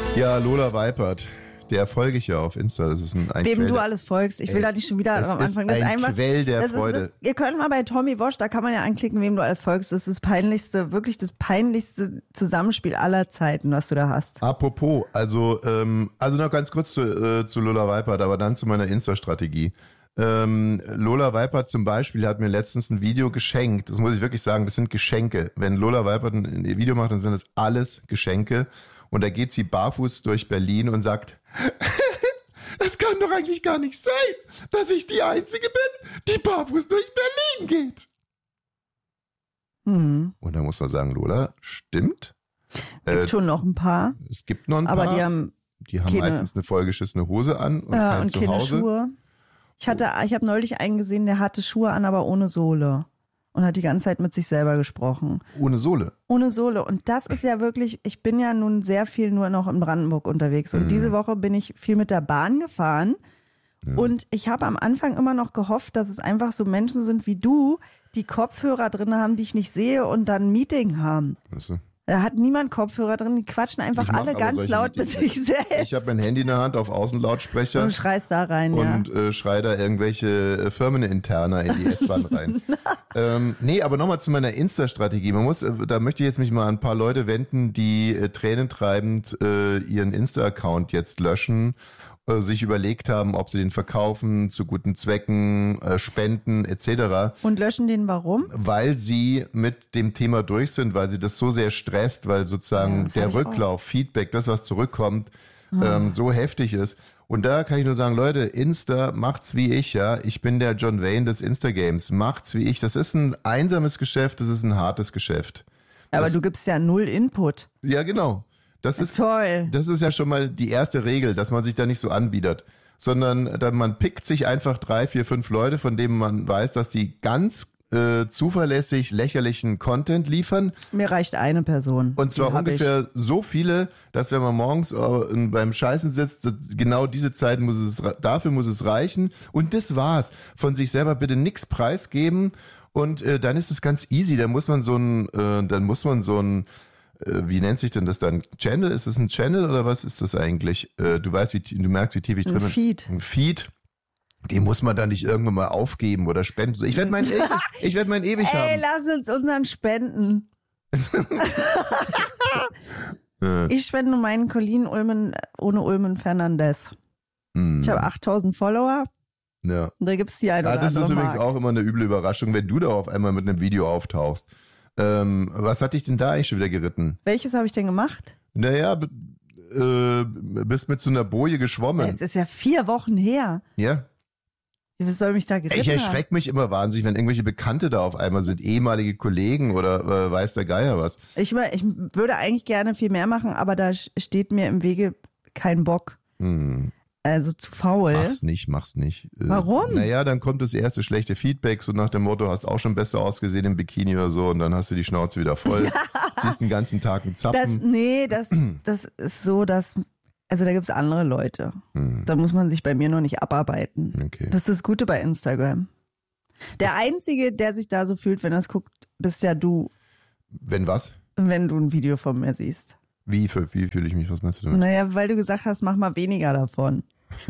Ja, Lola Weipert, der folge ich ja auf Insta. Das ist ein Wem du alles folgst. Ich will da nicht schon wieder am Anfang. Das ist ein Quell der Freude. Ihr könnt mal bei Tommy Wosch, da kann man ja anklicken, wem du alles folgst. Das ist das peinlichste, wirklich das peinlichste Zusammenspiel aller Zeiten, was du da hast. Apropos, also noch ganz kurz zu Lola Weipert, aber dann zu meiner Insta-Strategie. Lola Weipert zum Beispiel hat mir letztens ein Video geschenkt. Das muss ich wirklich sagen, das sind Geschenke. Wenn Lola Weipert ein Video macht, dann sind das alles Geschenke. Und da geht sie barfuß durch Berlin und sagt, das kann doch eigentlich gar nicht sein, dass ich die Einzige bin, die barfuß durch Berlin geht. Und da muss man sagen, Lola, stimmt. Gibt schon noch ein paar. Es gibt noch ein paar. Aber die haben meistens eine vollgeschissene Hose an und kein und keine Zuhause. Schuhe. Ich habe neulich einen gesehen, der hatte Schuhe an, aber ohne Sohle. Und hat die ganze Zeit mit sich selber gesprochen. Ohne Sohle? Ohne Sohle. Und das ist ja wirklich, ich bin ja nun sehr viel nur noch in Brandenburg unterwegs. Und diese Woche bin ich viel mit der Bahn gefahren. Ja. Und ich habe am Anfang immer noch gehofft, dass es einfach so Menschen sind wie du, die Kopfhörer drin haben, die ich nicht sehe und dann ein Meeting haben. Achso. Da hat niemand Kopfhörer drin, die quatschen einfach alle ganz laut mit sich selbst. Ich habe mein Handy in der Hand auf Außenlautsprecher. Und schreist da rein, und schrei da irgendwelche Firmeninterner in die S-Bahn rein. Nee, aber nochmal zu meiner Insta-Strategie. Da möchte ich jetzt mich mal an ein paar Leute wenden, die tränentreibend ihren Insta-Account jetzt löschen, sich überlegt haben, ob sie den verkaufen, zu guten Zwecken, spenden etc. Und löschen den warum? Weil sie mit dem Thema durch sind, weil sie das so sehr stresst, weil sozusagen der Rücklauf, Feedback, das was zurückkommt, so heftig ist. Und da kann ich nur sagen, Leute, Insta macht's wie ich, ja. Ich bin der John Wayne des Insta-Games. Macht's wie ich. Das ist ein einsames Geschäft, das ist ein hartes Geschäft. Aber du gibst ja 0 Input. Ja, genau. Das ist toll. Das ist ja schon mal die erste Regel, dass man sich da nicht so anbietet, sondern man pickt sich einfach 3, 4, 5 Leute, von denen man weiß, dass die ganz zuverlässig lächerlichen Content liefern. Mir reicht eine Person. Und zwar ungefähr so viele, dass wenn man morgens beim Scheißen sitzt, genau diese Zeit dafür muss es reichen. Und das war's. Von sich selber bitte nichts preisgeben. Und dann ist es ganz easy. Dann muss man so ein wie nennt sich denn das dann? Channel? Ist es ein Channel oder was ist das eigentlich? Du merkst, wie tief ich drin bin. Ein Feed. Den muss man dann nicht irgendwann mal aufgeben oder spenden. Ich werde meinen ewig haben. Ey, lass uns unseren spenden. Ich spende meinen Colin ohne Ulmen Fernandes. Ich habe 8000 Follower. Ja. Und da gibt es die eine oder andere. Das ist übrigens auch immer eine üble Überraschung, wenn du da auf einmal mit einem Video auftauchst. Was hat dich denn da eigentlich schon wieder geritten? Welches habe ich denn gemacht? Naja, bist mit so einer Boje geschwommen. Es ist ja 4 Wochen her. Ja. Was soll mich da geritten haben? Ich erschrecke mich immer wahnsinnig, wenn irgendwelche Bekannte da auf einmal sind, ehemalige Kollegen oder weiß der Geier was. Ich würde eigentlich gerne viel mehr machen, aber da steht mir im Wege kein Bock. Also zu faul. Mach's nicht. Warum? Naja, dann kommt das erste schlechte Feedback, so nach dem Motto, hast auch schon besser ausgesehen im Bikini oder so und dann hast du die Schnauze wieder voll, ziehst den ganzen Tag einen Zappen. Das ist so, dass, also da gibt's andere Leute. Da muss man sich bei mir noch nicht abarbeiten. Okay. Das ist das Gute bei Instagram. Der Einzige, der sich da so fühlt, wenn er es guckt, bist ja du. Wenn was? Wenn du ein Video von mir siehst. Wie fühle ich mich? Was meinst du damit? Naja, weil du gesagt hast, mach mal weniger davon.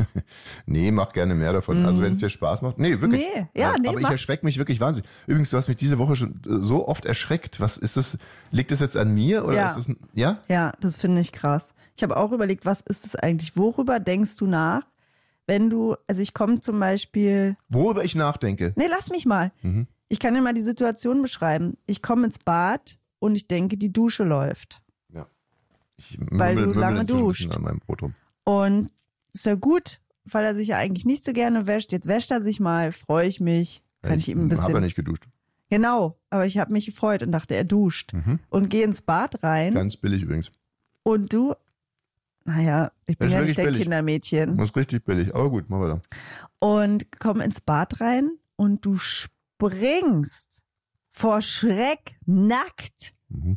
Nee, mach gerne mehr davon. Also wenn es dir Spaß macht. Nee, wirklich. Aber ich erschrecke mich wirklich wahnsinnig. Übrigens, du hast mich diese Woche schon so oft erschreckt. Was ist das? Liegt das jetzt an mir? Oder ist das ja? Ja, das finde ich krass. Ich habe auch überlegt, was ist das eigentlich? Worüber denkst du nach, wenn du, also ich komme zum Beispiel... Worüber ich nachdenke? Nee, lass mich mal. Ich kann dir mal die Situation beschreiben. Ich komme ins Bad und ich denke, die Dusche läuft. Ja. Weil du lange duscht. An meinem Brot rum. Und ist ja gut, weil er sich ja eigentlich nicht so gerne wäscht. Jetzt wäscht er sich mal, freue ich mich. Kann ich ihm ein bisschen... Hab er nicht geduscht. Genau, aber ich habe mich gefreut und dachte, er duscht. Und gehe ins Bad rein. Ganz billig übrigens. Und du, naja, ich bin ja nicht der billig. Kindermädchen. Das ist richtig billig, aber gut, machen wir da. Und komm ins Bad rein und du springst vor Schreck nackt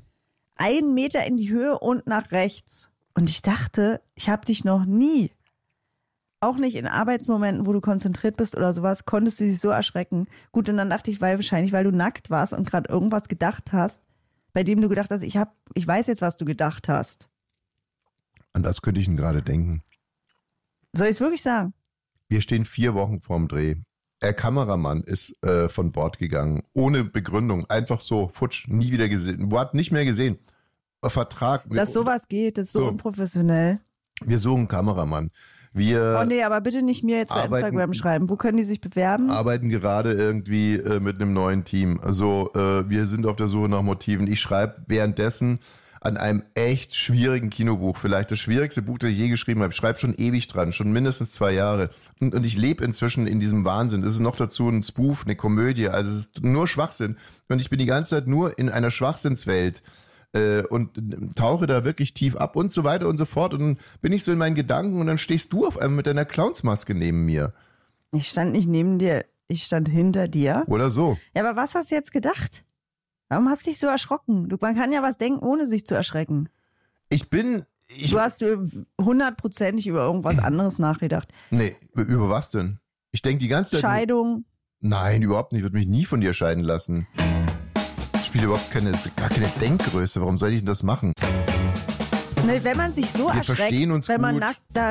1 Meter in die Höhe und nach rechts. Und ich dachte, ich habe dich noch nie, auch nicht in Arbeitsmomenten, wo du konzentriert bist oder sowas, konntest du dich so erschrecken. Gut, und dann dachte ich, weil du nackt warst und gerade irgendwas gedacht hast, bei dem du gedacht hast, ich weiß jetzt, was du gedacht hast. An was könnte ich denn gerade denken? Soll ich es wirklich sagen? Wir stehen 4 Wochen vorm Dreh. Der Kameramann ist von Bord gegangen. Ohne Begründung. Einfach so, futsch, nie wieder gesehen. Wort nicht mehr gesehen. Vertrag. Dass sowas geht, ist so unprofessionell. Wir suchen einen Kameramann. Oh nee, aber bitte nicht mir jetzt bei Instagram schreiben. Wo können die sich bewerben? Arbeiten gerade irgendwie mit einem neuen Team. Also wir sind auf der Suche nach Motiven. Ich schreibe währenddessen an einem echt schwierigen Kinobuch. Vielleicht das schwierigste Buch, das ich je geschrieben habe. Ich schreibe schon ewig dran, schon mindestens 2 Jahre. Und ich lebe inzwischen in diesem Wahnsinn. Es ist noch dazu ein Spoof, eine Komödie. Also es ist nur Schwachsinn. Und ich bin die ganze Zeit nur in einer Schwachsinnswelt. Und tauche da wirklich tief ab und so weiter und so fort. Und dann bin ich so in meinen Gedanken und dann stehst du auf einmal mit deiner Clownsmaske neben mir. Ich stand nicht neben dir, ich stand hinter dir. Oder so. Ja, aber was hast du jetzt gedacht? Warum hast du dich so erschrocken? Man kann ja was denken, ohne sich zu erschrecken. Du hast 100%ig über irgendwas anderes nachgedacht. Nee, über was denn? Ich denke die ganze Zeit... Scheidung. Nein, überhaupt nicht. Ich würde mich nie von dir scheiden lassen. Ich spiele überhaupt gar keine Denkgröße. Warum soll ich denn das machen? Ne, wenn man sich so erschreckt, wenn man nackt da